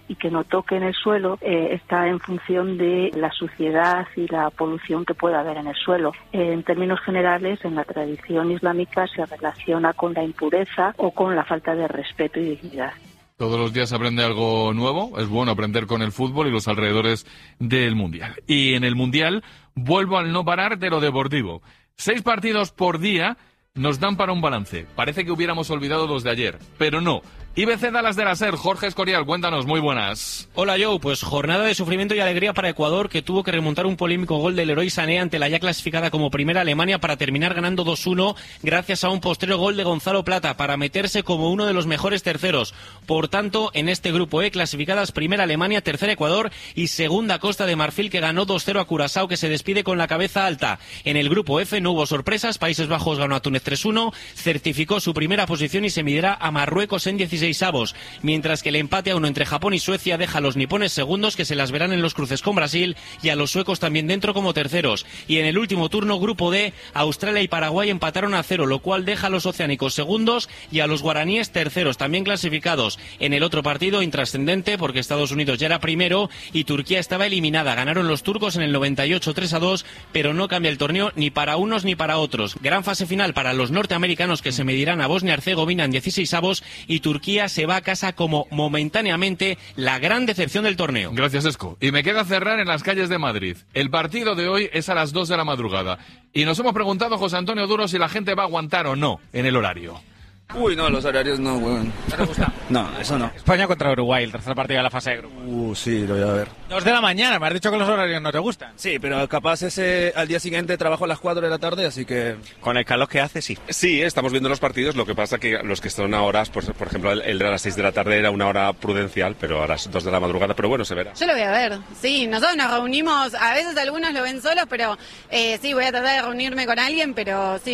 y que no toquen el suelo está en función de la suciedad y la polución que pueda haber en el suelo. En términos generales, en la tradición islámica se relaciona con la impureza o con la falta de respeto y dignidad. Todos los días se aprende algo nuevo. Es bueno aprender con el fútbol y los alrededores del Mundial. Y en el Mundial vuelvo al no parar de lo deportivo. 6 partidos por día nos dan para un balance. Parece que hubiéramos olvidado los de ayer, pero no. IBC Dallas de la SER, Jorge Escorial, cuéntanos, muy buenas. Hola Joe, pues jornada de sufrimiento y alegría para Ecuador, que tuvo que remontar un polémico gol del Leroy Sané ante la ya clasificada como primera Alemania para terminar ganando 2-1 gracias a un postrero gol de Gonzalo Plata para meterse como uno de los mejores terceros. Por tanto, en este grupo E clasificadas primera Alemania, tercera Ecuador y segunda Costa de Marfil, que ganó 2-0 a Curazao, que se despide con la cabeza alta. En el grupo F no hubo sorpresas, Países Bajos ganó a Túnez 3-1, certificó su primera posición y se medirá a Marruecos en 16avos, mientras que el empate a 1 entre Japón y Suecia deja a los nipones segundos, que se las verán en los cruces con Brasil, y a los suecos también dentro como terceros. Y en el último turno, grupo D, Australia y Paraguay empataron a 0, lo cual deja a los oceánicos segundos y a los guaraníes terceros, también clasificados. En el otro partido, intrascendente, porque Estados Unidos ya era primero y Turquía estaba eliminada. Ganaron los turcos en el 98 3-2, pero no cambia el torneo ni para unos ni para otros. Gran fase final para los norteamericanos, que se medirán a Bosnia-Herzegovina en 16avos, y Turquía se va a casa como momentáneamente la gran decepción del torneo. Gracias, Esco. Y me queda cerrar en las calles de Madrid. El partido de hoy es a las 2 de la madrugada. Y nos hemos preguntado, José Antonio Duro, si la gente va a aguantar o no en el horario. Uy, no, los horarios no, weón. ¿No te gusta? No, eso no. España contra Uruguay, el tercer partido de la fase de grupo. Sí, lo voy a ver. 2 de la mañana, me has dicho que los horarios no te gustan. Sí, pero capaz al día siguiente trabajo a las 4 de la tarde, así que... Con el calor que hace, sí. Sí, estamos viendo los partidos, lo que pasa que los que son a horas, pues, por ejemplo, el de las 6 de la tarde era una hora prudencial, pero a las 2 de la madrugada, pero bueno, se verá. Yo lo voy a ver, sí, nosotros nos reunimos, a veces algunos lo ven solos, pero sí, voy a tratar de reunirme con alguien, pero sí,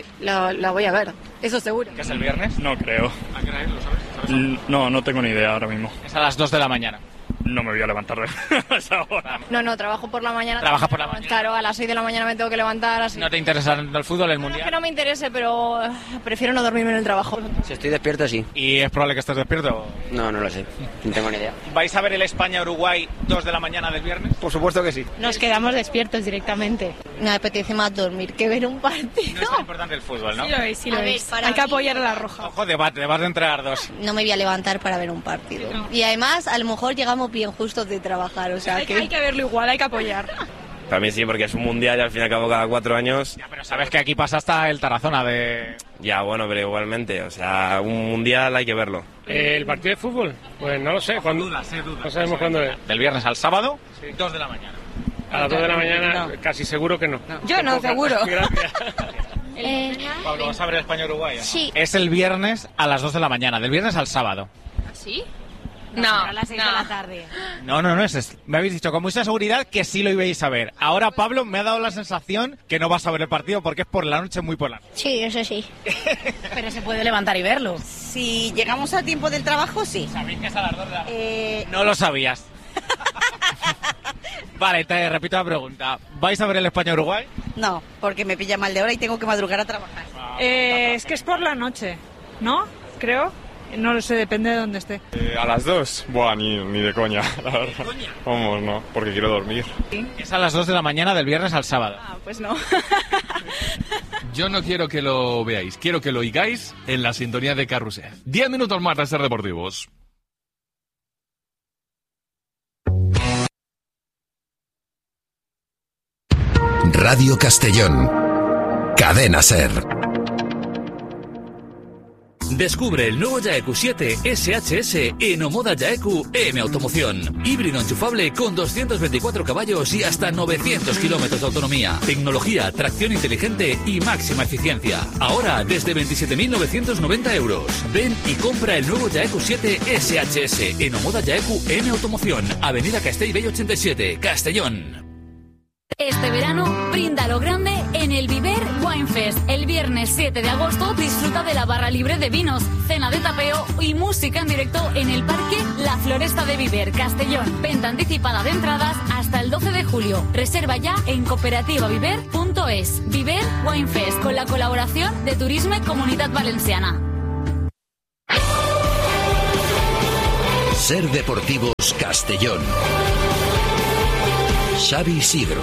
lo voy a ver, eso seguro. ¿Qué es el viernes? No creo. ¿A qué hora es? ¿Lo sabes? No tengo ni idea ahora mismo. Es a las 2 de la mañana. No me voy a levantar a esa hora. No, trabajo por la mañana. ¿Trabajas por la mañana? Claro, a las 6 de la mañana me tengo que levantar. Así. ¿No te interesa el fútbol, el mundial? No es que no me interese, pero prefiero no dormirme en el trabajo. Si estoy despierto, sí. ¿Y es probable que estés despierto? No lo sé. No tengo ni idea. ¿Vais a ver el España-Uruguay 2 de la mañana del viernes? Por supuesto que sí. Nos quedamos despiertos directamente. Me apetece más dormir que ver un partido. No es tan importante el fútbol, ¿no? Sí lo es. Hay que apoyar a la Roja. Ojo, debate, vas a entregar 2. No me voy a levantar para ver un partido. Y además, a lo mejor llegamos bien justos de trabajar, o sea que... Hay que verlo igual, hay que apoyar. Para mí sí, porque es un mundial y al fin y al cabo cada 4 años... Ya, pero sabes que aquí pasa hasta el Tarazona de... Ya, bueno, pero igualmente, o sea, un mundial hay que verlo. ¿El partido de fútbol? Pues no lo sé. ¿Cuándo? Dudas. No sabemos cuándo es. Del viernes al sábado, sí. 2 de la mañana. A las 2 de la mañana, casi seguro que no. Yo no, seguro. Gracias. Pablo, ¿vas a ver España-Uruguay? Sí. Es el viernes a las 2 de la mañana, del viernes al sábado. ¿Sí? No, a las 6 de la tarde. No, me habéis dicho con mucha seguridad que sí lo ibais a ver. Ahora Pablo me ha dado la sensación que no vas a ver el partido porque es por la noche, muy por la noche. Sí, eso sí. Pero se puede levantar y verlo. Si llegamos a tiempo del trabajo, sí. ¿Sabéis que es a las 2 de la mañana? No lo sabías. Vale, te repito la pregunta. ¿Vais a ver el España-Uruguay? No, porque me pilla mal de hora y tengo que madrugar a trabajar. Es que es por la noche, ¿no? Creo. No lo sé, depende de dónde esté. A las 2, buah, ni de coña, la verdad. Vamos, no, porque quiero dormir. ¿Sí? Es a las 2 de la mañana del viernes al sábado. Pues no. Yo no quiero que lo veáis, quiero que lo oigáis en la sintonía de Carrusel. 10 minutos más de Ser Deportivos. Radio Castellón, Cadena Ser. Descubre el nuevo Jaeku 7 SHS en Omoda Jaeku M Automoción. Híbrido enchufable con 224 caballos y hasta 900 kilómetros de autonomía. Tecnología, tracción inteligente y máxima eficiencia. Ahora desde 27.990 euros. Ven y compra el nuevo Jaeku 7 SHS en Omoda Jaeku M Automoción. Avenida Castellbell 87, Castellón. Este verano, brinda lo grande en el Viver Wine Fest. El viernes 7 de agosto disfruta de la barra libre de vinos, cena de tapeo y música en directo en el Parque La Floresta de Viver, Castellón. Venta anticipada de entradas hasta el 12 de julio. Reserva ya en cooperativaviver.es. Viver Wine Fest, con la colaboración de Turisme Comunitat Valenciana. Ser Deportivos Castellón. Xavi Isidro.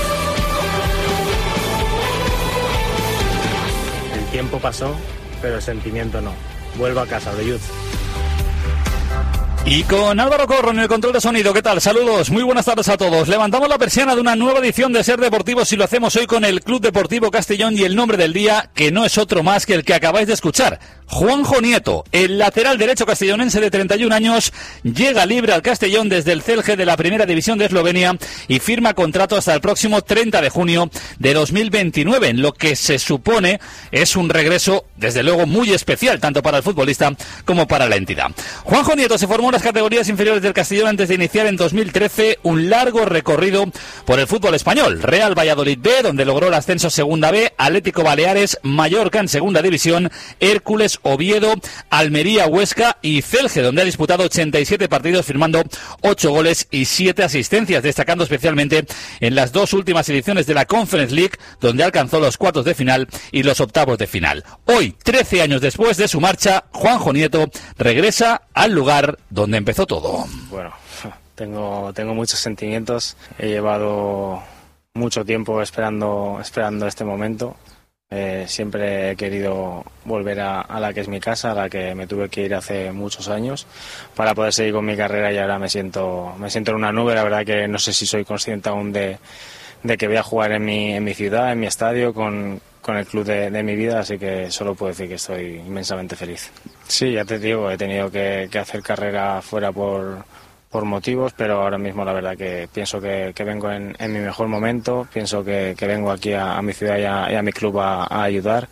El tiempo pasó, pero el sentimiento no. Vuelvo a casa, Oreyud. Y con Álvaro Corro en el control de sonido. ¿Qué tal? Saludos, muy buenas tardes a todos. Levantamos la persiana de una nueva edición de Ser Deportivos y lo hacemos hoy con el Club Deportivo Castellón y el nombre del día, que no es otro más que el que acabáis de escuchar. Juanjo Nieto, el lateral derecho castellonense de 31 años, llega libre al Castellón desde el Celje de la Primera División de Eslovenia y firma contrato hasta el próximo 30 de junio de 2029, en lo que se supone es un regreso, desde luego, muy especial, tanto para el futbolista como para la entidad. Juanjo Nieto se formó en las categorías inferiores del Castellón antes de iniciar en 2013 un largo recorrido por el fútbol español. Real Valladolid B, donde logró el ascenso a Segunda B, Atlético Baleares, Mallorca en Segunda División, Hércules, Oviedo, Almería, Huesca y Celje, donde ha disputado 87 partidos, firmando 8 goles y 7 asistencias, destacando especialmente en las dos últimas ediciones de la Conference League, donde alcanzó los cuartos de final y los octavos de final. Hoy, 13 años después de su marcha, Juanjo Nieto regresa al lugar donde empezó todo. Bueno, tengo muchos sentimientos. He llevado mucho tiempo esperando este momento. Siempre he querido volver a la que es mi casa, a la que me tuve que ir hace muchos años para poder seguir con mi carrera, y ahora me siento en una nube. La verdad que no sé si soy consciente aún de que voy a jugar en mi ciudad, en mi estadio, con el club de mi vida, así que solo puedo decir que estoy inmensamente feliz. Sí, ya te digo, he tenido que hacer carrera fuera por motivos, pero ahora mismo la verdad que pienso que vengo en mi mejor momento, pienso que vengo aquí a mi ciudad y a mi club a ayudar,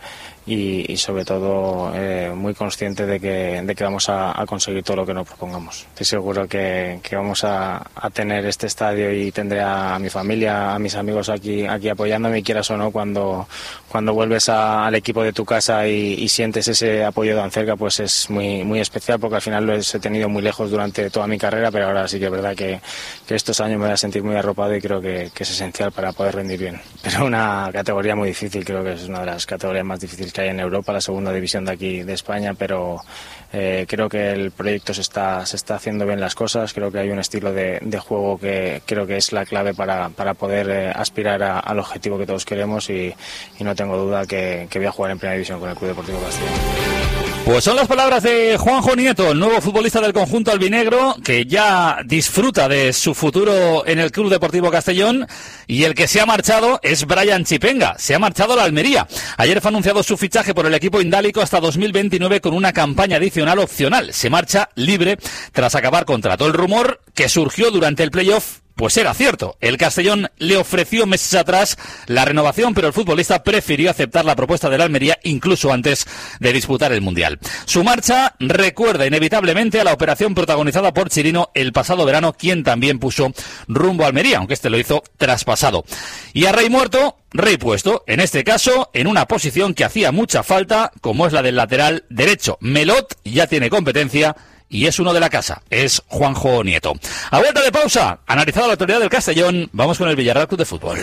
y sobre todo muy consciente de que vamos a conseguir todo lo que nos propongamos. Estoy seguro que vamos a tener este estadio y tendré a mi familia, a mis amigos aquí apoyándome, y quieras o no, cuando vuelves al equipo de tu casa y sientes ese apoyo tan cerca, pues es muy especial, porque al final lo he tenido muy lejos durante toda mi carrera, pero ahora sí que es verdad que estos años me voy a sentir muy arropado y creo que es esencial para poder rendir bien. Pero una categoría muy difícil, creo que es una de las categorías más difíciles que hay en Europa, la segunda división de aquí de España, pero creo que el proyecto se está haciendo bien las cosas. Creo que hay un estilo de juego que creo que es la clave para poder aspirar al objetivo que todos queremos, y no tengo duda que voy a jugar en Primera División con el Club Deportivo Castellón. Pues son las palabras de Juanjo Nieto, el nuevo futbolista del conjunto albinegro, que ya disfruta de su futuro en el Club Deportivo Castellón, y el que se ha marchado es Brian Chipenga, se ha marchado a la Almería. Ayer fue anunciado su fichaje por el equipo indálico hasta 2029 con una campaña adicional opcional. Se marcha libre tras acabar contrato. El rumor que surgió durante el playoff pues era cierto. El Castellón le ofreció meses atrás la renovación, pero el futbolista prefirió aceptar la propuesta del Almería incluso antes de disputar el Mundial. Su marcha recuerda inevitablemente a la operación protagonizada por Chirino el pasado verano, quien también puso rumbo a Almería, aunque este lo hizo traspasado. Y a rey muerto, rey puesto, en este caso en una posición que hacía mucha falta, como es la del lateral derecho. Melot ya tiene competencia y es uno de la casa, es Juanjo Nieto. A vuelta de pausa, analizada la actualidad del Castellón, vamos con el Villarreal Club de Fútbol.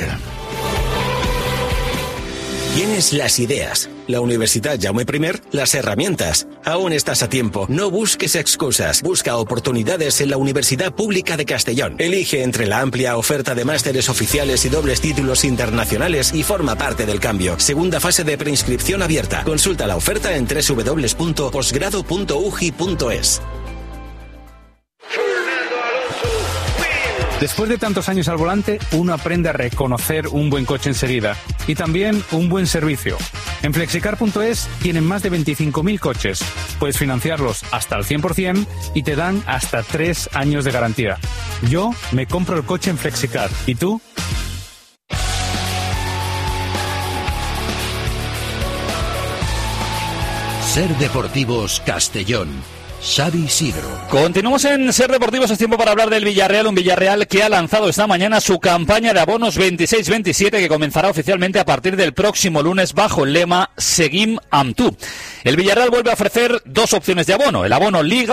Tienes las ideas, la Universidad Jaume I, las herramientas. Aún estás a tiempo, no busques excusas, busca oportunidades en la Universidad Pública de Castellón. Elige entre la amplia oferta de másteres oficiales y dobles títulos internacionales y forma parte del cambio. Segunda fase de preinscripción abierta. Consulta la oferta en www.posgrado.ugi.es. Después de tantos años al volante, uno aprende a reconocer un buen coche enseguida y también un buen servicio. En Flexicar.es tienen más de 25.000 coches. Puedes financiarlos hasta el 100% y te dan hasta 3 años de garantía. Yo me compro el coche en Flexicar. ¿Y tú? Ser Deportivos Castellón. Xavi Isidro. Continuamos en Ser Deportivos, es tiempo para hablar del Villarreal, un Villarreal que ha lanzado esta mañana su campaña de abonos 26-27 que comenzará oficialmente a partir del próximo lunes bajo el lema Seguim amb tu. El Villarreal vuelve a ofrecer 2 opciones de abono, el abono Liga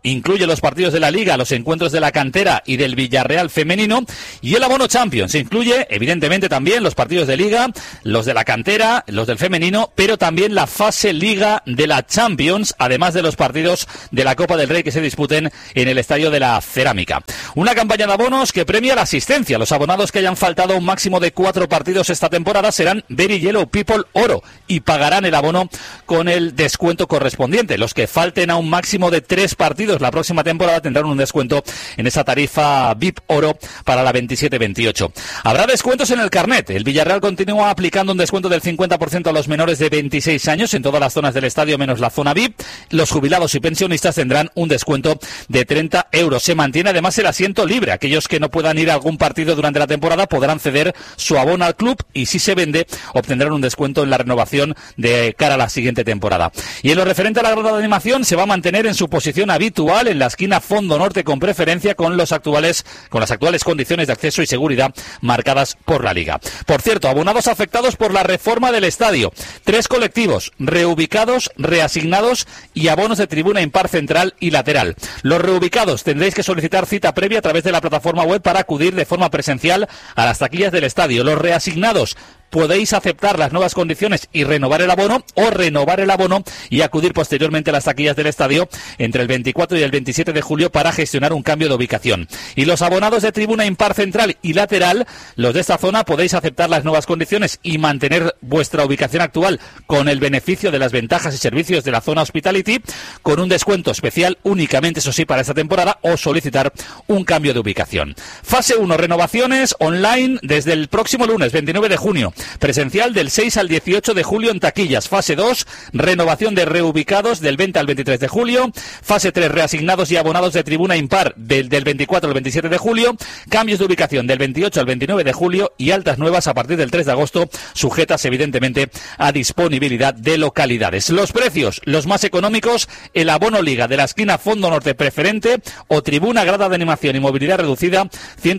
incluye los partidos de la Liga, los encuentros de la cantera y del Villarreal femenino, y el abono Champions incluye evidentemente también los partidos de Liga, los de la cantera, los del femenino, pero también la fase Liga de la Champions, además de los partidos de la Copa del Rey que se disputen en el Estadio de la Cerámica. Una campaña de abonos que premia la asistencia. Los abonados que hayan faltado un máximo de 4 partidos esta temporada serán Very Yellow People Oro y pagarán el abono con el descuento correspondiente. Los que falten a un máximo de 3 partidos la próxima temporada tendrán un descuento en esa tarifa VIP Oro para la 27-28. Habrá descuentos en el carnet. El Villarreal continúa aplicando un descuento del 50% a los menores de 26 años en todas las zonas del estadio menos la zona VIP. Los jubilados y pensionistas tendrán un descuento de 30 euros. Se mantiene además el asiento libre. Aquellos que no puedan ir a algún partido durante la temporada podrán ceder su abono al club y si se vende obtendrán un descuento en la renovación de cara a la siguiente temporada. Y en lo referente a la grada de animación se va a mantener en su posición habitual en la esquina fondo norte con preferencia con las actuales condiciones de acceso y seguridad marcadas por la Liga. Por cierto, abonados afectados por la reforma del estadio. 3 colectivos reubicados, reasignados y abonos de tribuna impar central y lateral. Los reubicados tendréis que solicitar cita previa a través de la plataforma web para acudir de forma presencial a las taquillas del estadio. Los reasignados podéis aceptar las nuevas condiciones y renovar el abono o renovar el abono y acudir posteriormente a las taquillas del estadio entre el 24 y el 27 de julio para gestionar un cambio de ubicación. Y los abonados de tribuna impar central y lateral, los de esta zona, podéis aceptar las nuevas condiciones y mantener vuestra ubicación actual con el beneficio de las ventajas y servicios de la zona Hospitality, con un descuento especial únicamente, eso sí, para esta temporada, o solicitar un cambio de ubicación. Fase 1, renovaciones online desde el próximo lunes 29 de junio. Presencial del 6 al 18 de julio en taquillas. Fase 2, renovación de reubicados del 20 al 23 de julio. Fase 3, reasignados y abonados de tribuna impar del 24 al 27 de julio. Cambios de ubicación del 28 al 29 de julio y altas nuevas a partir del 3 de agosto, sujetas evidentemente a disponibilidad de localidades. Los precios, los más económicos, el abono Liga de la esquina fondo norte preferente o tribuna grada de animación y movilidad reducida,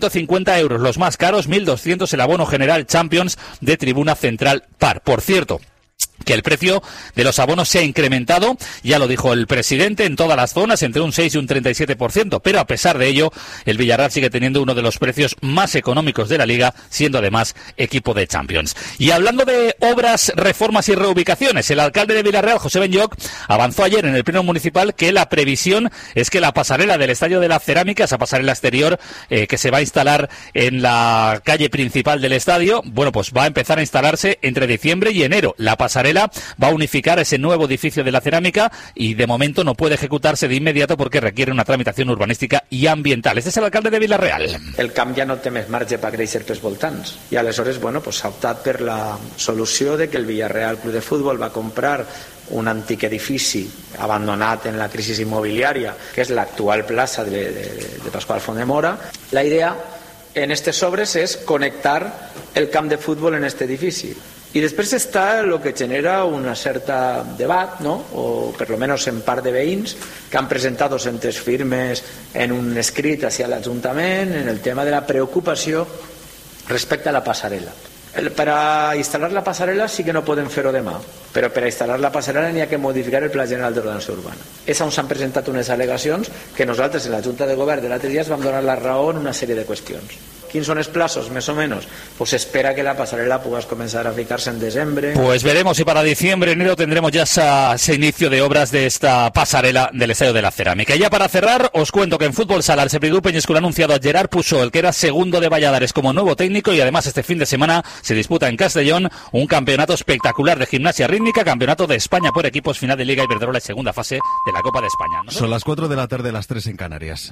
150 euros. Los más caros, 1.200 el abono general Champions de tribuna central par. Por cierto, que el precio de los abonos se ha incrementado, ya lo dijo el presidente, en todas las zonas, entre un 6 y un 37%, pero a pesar de ello, el Villarreal sigue teniendo uno de los precios más económicos de la Liga, siendo además equipo de Champions. Y hablando de obras, reformas y reubicaciones, el alcalde de Villarreal, José Benlloch, avanzó ayer en el pleno municipal que la previsión es que la pasarela del Estadio de la Cerámica, esa pasarela exterior que se va a instalar en la calle principal del estadio, bueno, pues va a empezar a instalarse entre diciembre y enero. La pasarela va a unificar ese nuevo edificio de la Cerámica y de momento no puede ejecutarse de inmediato porque requiere una tramitación urbanística y ambiental. Este es el alcalde de Villarreal. El camp ja no té més marge per créixer pels voltants i aleshores s'ha optat per la solució de que el Villarreal Club de Futbol va comprar un antic edifici abandonat en la crisi immobiliària, que és l'actual plaça de Pasqual Font-de-Mora. La idea en estes obres és connectar el camp de futbol en este edifici. Y después está lo que genera una certa debat, ¿no? O per lo menos en part de veïns que han presentado centes firmes en un escrit hacia l'Ajuntament en el tema de la preocupació respecte a la passarel·la. Per a instal·lar la passarel·la sí que no podem fer-ho demà, però per a instal·lar la passarel·la n'hi ha que modificar el Pla General d'Ordenació Urbana. És on s'han presentat unes al·legacions que nosaltres en la Junta de Govern de l'altre dia vam donar la raó en una sèrie de qüestions. ¿Quiénes son los plazos, más o menos? Pues espera que la pasarela pueda comenzar a aplicarse en diciembre. Pues veremos si para diciembre, enero tendremos ya ese inicio de obras de esta pasarela del Estadio de la Cerámica. Y ya para cerrar, os cuento que en fútbol sala el Sepridú Peñíscola ha anunciado a Gerard Pujol, que era segundo de Valladares, como nuevo técnico, y además este fin de semana se disputa en Castellón un campeonato espectacular de gimnasia rítmica, campeonato de España por equipos, final de Liga Iberdrola y segunda fase de la Copa de España. ¿No? Son las 4 de la tarde, las 3 en Canarias.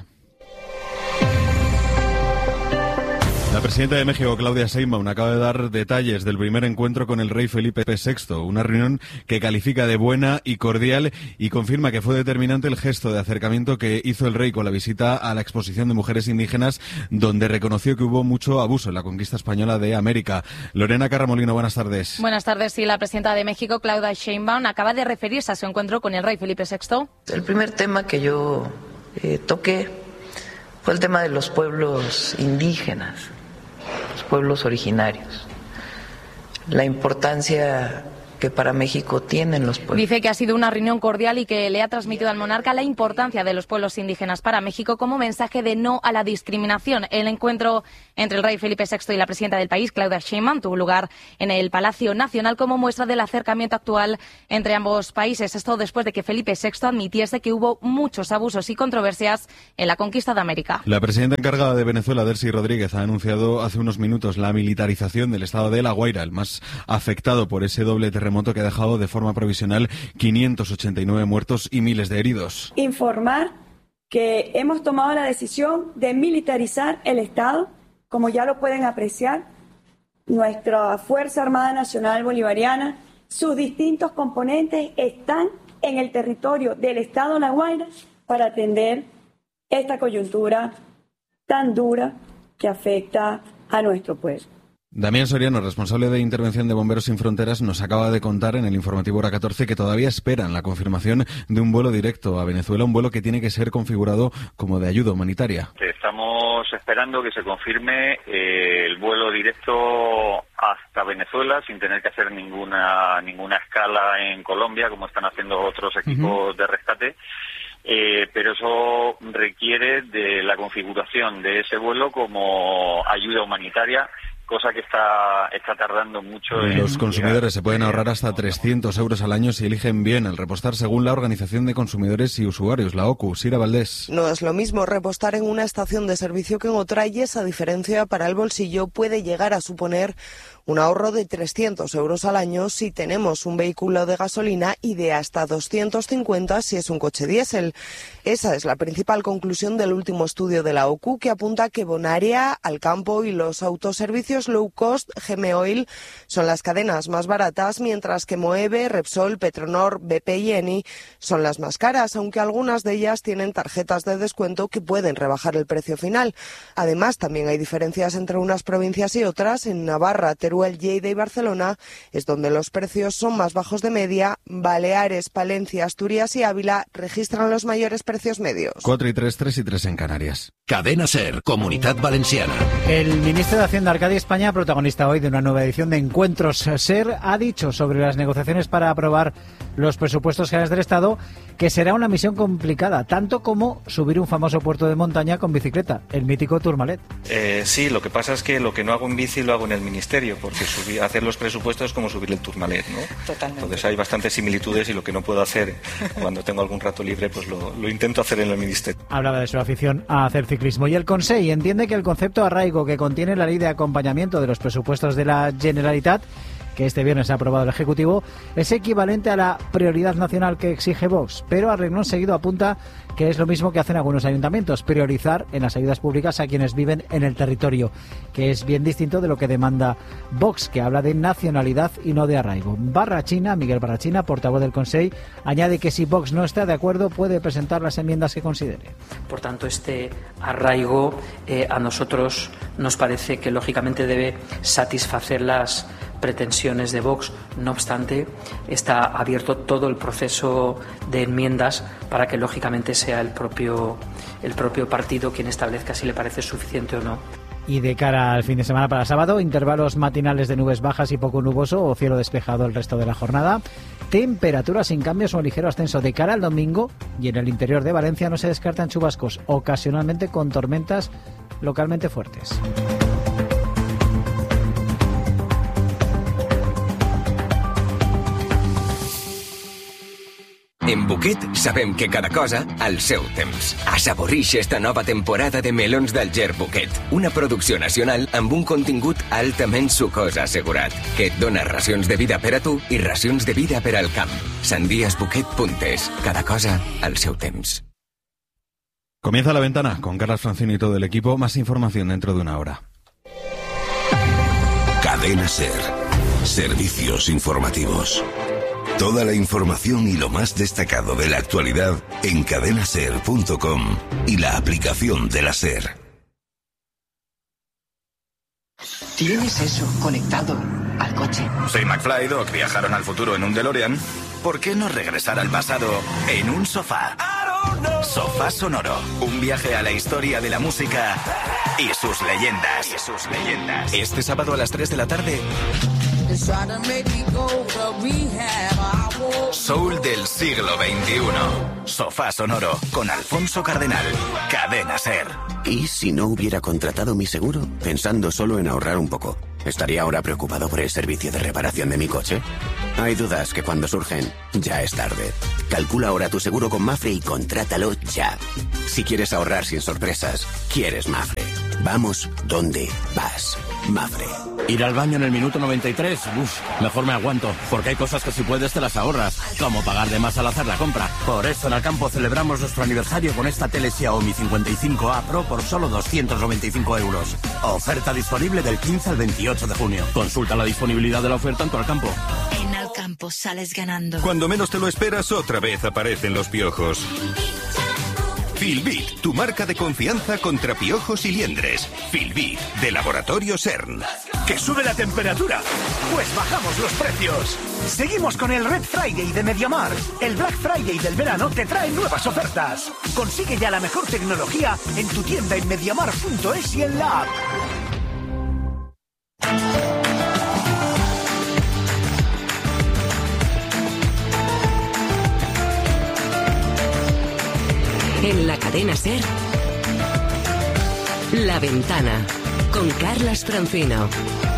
La presidenta de México, Claudia Sheinbaum, acaba de dar detalles del primer encuentro con el rey Felipe VI, una reunión que califica de buena y cordial y confirma que fue determinante el gesto de acercamiento que hizo el rey con la visita a la exposición de mujeres indígenas, donde reconoció que hubo mucho abuso en la conquista española de América. Lorena Carramolino, buenas tardes. Buenas tardes. Sí, la presidenta de México, Claudia Sheinbaum, acaba de referirse a su encuentro con el rey Felipe VI. El primer tema que yo toqué fue el tema de los pueblos indígenas, los pueblos originarios, la importancia que para México tienen los pueblos. Dice que ha sido una reunión cordial y que le ha transmitido al monarca la importancia de los pueblos indígenas para México como mensaje de no a la discriminación. El encuentro entre el rey Felipe VI y la presidenta del país, Claudia Sheinbaum, tuvo lugar en el Palacio Nacional como muestra del acercamiento actual entre ambos países. Esto después de que Felipe VI admitiese que hubo muchos abusos y controversias en la conquista de América. La presidenta encargada de Venezuela, Delcy Rodríguez, ha anunciado hace unos minutos la militarización del estado de La Guaira, el más afectado por ese doble terremoto que ha dejado de forma provisional 589 muertos y miles de heridos. Informar que hemos tomado la decisión de militarizar el Estado, como ya lo pueden apreciar, nuestra Fuerza Armada Nacional Bolivariana, sus distintos componentes están en el territorio del Estado de La Guaira para atender esta coyuntura tan dura que afecta a nuestro pueblo. Damián Soriano, responsable de Intervención de Bomberos Sin Fronteras, nos acaba de contar en el informativo Hora 14 que todavía esperan la confirmación de un vuelo directo a Venezuela, un vuelo que tiene que ser configurado como de ayuda humanitaria. Estamos esperando que se confirme el vuelo directo hasta Venezuela sin tener que hacer ninguna escala en Colombia, como están haciendo otros equipos de rescate. Pero eso requiere de la configuración de ese vuelo como ayuda humanitaria, cosa que está tardando mucho. Los consumidores se pueden ahorrar hasta 300 euros al año si eligen bien el repostar, según la Organización de Consumidores y Usuarios, la OCU. Sira Valdés. No es lo mismo repostar en una estación de servicio que en otra, y esa diferencia para el bolsillo puede llegar a suponer un ahorro de 300 euros al año si tenemos un vehículo de gasolina y de hasta 250 si es un coche diésel. Esa es la principal conclusión del último estudio de la OCU, que apunta que Bonaria, Alcampo y los autoservicios low cost GM Oil son las cadenas más baratas, mientras que Moeve, Repsol, Petronor, BP y Eni son las más caras, aunque algunas de ellas tienen tarjetas de descuento que pueden rebajar el precio final. Además, también hay diferencias entre unas provincias y otras. En Navarra, Teruel, Lleida y Barcelona es donde los precios son más bajos de media. Baleares, Palencia, Asturias y Ávila registran los mayores precios medios. 4 y 3, 3 y 3 en Canarias. Cadena SER, Comunidad Valenciana. El ministro de Hacienda, Arcadi España, protagonista hoy de una nueva edición de Encuentros SER, ha dicho sobre las negociaciones para aprobar los presupuestos generales del Estado que será una misión complicada, tanto como subir un famoso puerto de montaña con bicicleta, el mítico Tourmalet. Sí, lo que pasa es que lo que no hago en bici lo hago en el ministerio, porque hacer los presupuestos es como subir el Tourmalet, ¿no? Totalmente. Entonces hay bastantes similitudes y lo que no puedo hacer cuando tengo algún rato libre, pues lo intento hacer en el ministerio. Hablaba de su afición a hacer ciclismo. Y el Consejo entiende que el concepto arraigo que contiene la ley de acompañamiento de los presupuestos de la Generalitat, que este viernes ha aprobado el Ejecutivo, es equivalente a la prioridad nacional que exige Vox, pero a renglón seguido apunta que es lo mismo que hacen algunos ayuntamientos, priorizar en las ayudas públicas a quienes viven en el territorio, que es bien distinto de lo que demanda Vox, que habla de nacionalidad y no de arraigo. Miguel Barrachina, portavoz del Consejo, añade que si Vox no está de acuerdo puede presentar las enmiendas que considere. Por tanto, este arraigo a nosotros nos parece que lógicamente debe satisfacer las pretensiones de Vox. No obstante, está abierto todo el proceso de enmiendas para que lógicamente sea el propio partido quien establezca si le parece suficiente o no. Y de cara al fin de semana para sábado, intervalos matinales de nubes bajas y poco nuboso o cielo despejado el resto de la jornada. Temperaturas sin cambios o ligero ascenso de cara al domingo, y en el interior de Valencia no se descartan chubascos, ocasionalmente con tormentas localmente fuertes. En Buquet sabem que cada cosa al seu temps. Assaborix esta nova temporada de melons d'Alger Buquet, una producció nacional amb un contingut altament sucós assegurat, que et dona racions de vida per a tu i racions de vida per al camp. Sandiasbuquet.es. Cada cosa al seu temps. Comienza La Ventana con Carlas Francino y todo el equipo. Más información dentro de una hora. Cadena SER. Servicios informativos. Toda la información y lo más destacado de la actualidad en cadenaser.com y la aplicación de la SER. ¿Tienes eso conectado al coche? Si McFly y Doc viajaron al futuro en un DeLorean, ¿por qué no regresar al pasado en un sofá? Sofá Sonoro, un viaje a la historia de la música y sus leyendas. Este sábado a las 3 de la tarde... Soul del siglo XXI. Sofá Sonoro con Alfonso Cardenal. Cadena SER. ¿Y si no hubiera contratado mi seguro? Pensando solo en ahorrar un poco. ¿Estaría ahora preocupado por el servicio de reparación de mi coche? Hay dudas que cuando surgen, ya es tarde. Calcula ahora tu seguro con Mafre y contrátalo ya. Si quieres ahorrar sin sorpresas, quieres Mafre. Vamos donde vas. Mafre. Ir al baño en el minuto 93, mejor me aguanto, porque hay cosas que si puedes te las ahorras, como pagar de más al hacer la compra. Por eso en Alcampo celebramos nuestro aniversario con esta tele Xiaomi 55A Pro por solo 295 euros. Oferta disponible del 15 al 28 de junio. Consulta la disponibilidad de la oferta en tu Alcampo. En Alcampo sales ganando. Cuando menos te lo esperas, otra vez aparecen los piojos. Filbit, tu marca de confianza contra piojos y liendres. Filbit, de Laboratorio CERN. ¿Que sube la temperatura? Pues bajamos los precios. Seguimos con el Red Friday de MediaMarkt. El Black Friday del verano te trae nuevas ofertas. Consigue ya la mejor tecnología en tu tienda en MediaMarkt.es y en la app. En la cadena SER, La Ventana, con Carlas Francino.